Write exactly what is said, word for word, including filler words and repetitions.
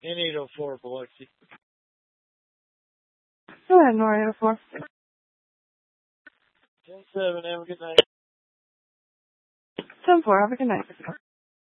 In eight oh four, Biloxi. Go ahead, Nora, eight oh four. ten seven, have a good night. ten four, have a good night.